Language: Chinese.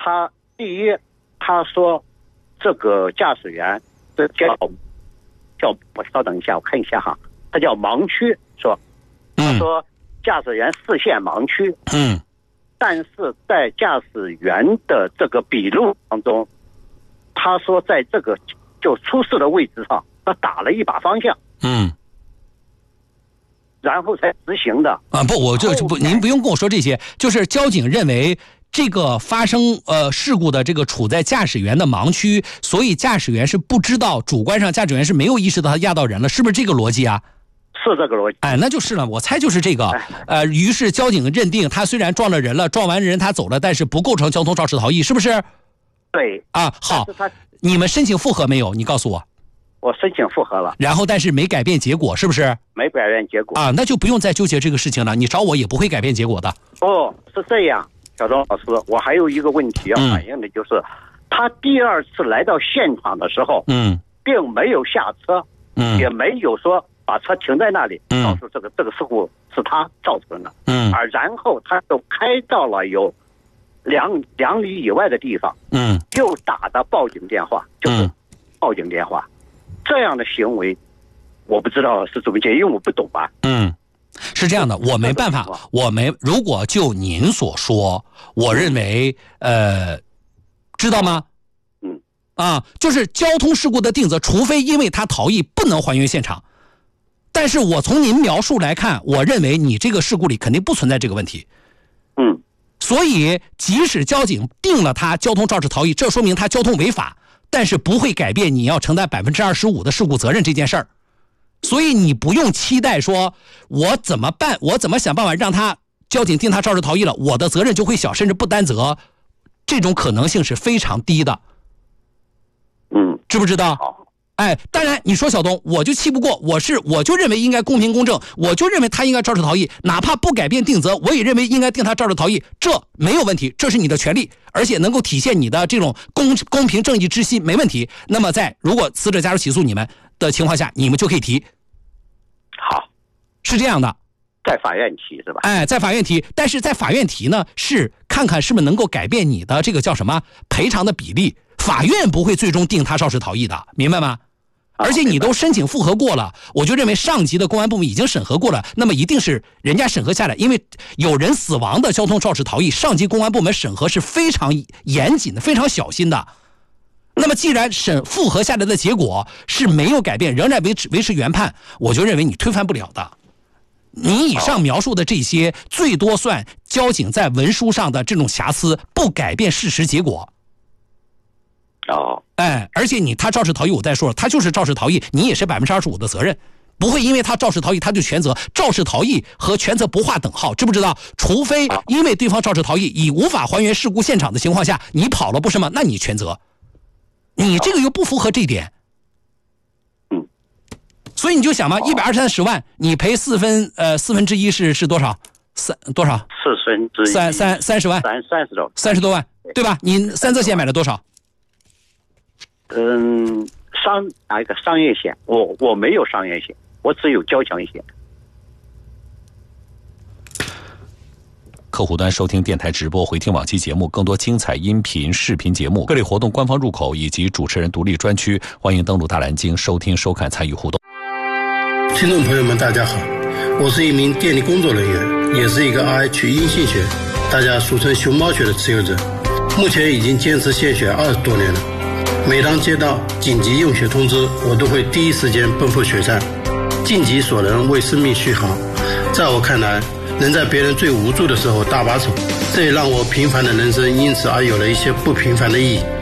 他第一，他说这个驾驶员这叫我稍等一下，我看一下哈，他叫盲区，说他说驾驶员视线盲区，但是在驾驶员的这个笔录当中，他说在这个就出事的位置上，他打了一把方向，然后才执行的不，我就不，您不用跟我说这些，就是交警认为这个发生事故的这个处在驾驶员的盲区，所以驾驶员是不知道，主观上驾驶员是没有意识到他压到人了，是不是这个逻辑啊？ 是这个逻辑。 那就是了，我猜就是这个。于是交警认定他虽然撞了人了，撞完人他走了，但是不构成交通肇事逃逸，是不是？ 对。 好，你们申请复核没有？你告诉我。 我申请复核了。 然后但是没改变结果，是不是？ 没改变结果。 那就不用再纠结这个事情了，你找我也不会改变结果的。 是这样，小钟老师，我还有一个问题要反映的就是，他第二次来到现场的时候，并没有下车，也没有说把车停在那里，告诉这个事故是他造成的，而然后他就开到了有2里以外的地方，又打的报警电话，就是报警电话，这样的行为，我不知道是怎么解，因为我不懂吧。 是这样的，我没办法，如果就您所说，我认为知道吗？就是交通事故的定责，除非因为他逃逸不能还原现场。但是我从您描述来看，我认为你这个事故里肯定不存在这个问题。所以即使交警定了他交通肇事逃逸，这说明他交通违法，但是不会改变你要承担25%的事故责任这件事儿。所以你不用期待说我怎么办，我怎么想办法让他交警定他肇事逃逸了，我的责任就会小，甚至不担责，这种可能性是非常低的。知不知道？当然你说小东，我就气不过，我就认为应该公平公正，我就认为他应该肇事逃逸，哪怕不改变定责，我也认为应该定他肇事逃逸，这没有问题，这是你的权利，而且能够体现你的这种公平正义之心，没问题。那么如果死者家属起诉你们的情况下，你们就可以提。 好， 是这样的， 在法院提是吧？ 在法院提，但是在法院提呢，是看看是不是能够改变你的这个叫什么赔偿的比例。法院不会最终定他肇事逃逸的，明白吗？而且你都申请复核过了，我就认为上级的公安部门已经审核过了，那么一定是人家审核下来，因为有人死亡的交通肇事逃逸，上级公安部门审核是非常严谨的，非常小心的。那么既然复核下来的结果是没有改变，仍然维持原判，我就认为你推翻不了的。你以上描述的这些，最多算交警在文书上的这种瑕疵，不改变事实结果。而且他肇事逃逸，我再说了，他就是肇事逃逸，你也是25%的责任，不会因为他肇事逃逸他就全责，肇事逃逸和全责不划等号，知不知道？除非因为对方肇事逃逸，以无法还原事故现场的情况下，你跑了不是吗？那你全责，你这个又不符合这一点。所以你就想嘛，130万，你赔4分之一是多少？多少？4分之一30万，30多万，对吧？你3侧险买了多少？ 哪一个商业险？我没有商业险，我只有交强险。 客户端收听电台直播，回听往期节目，更多精彩音频、视频节目，各类活动官方入口以及主持人独立专区，欢迎登录大蓝鲸收听、收看、参与互动。 听众朋友们，大家好，我是一名电力工作人员，也是一个 RH 阴性血，大家俗称熊猫血的持有者，目前已经坚持献血20多年了。每当接到紧急用血通知，我都会第一时间奔赴血站，尽己所能为生命续航。在我看来，能在别人最无助的时候搭把手，这也让我平凡的人生因此而有了一些不平凡的意义。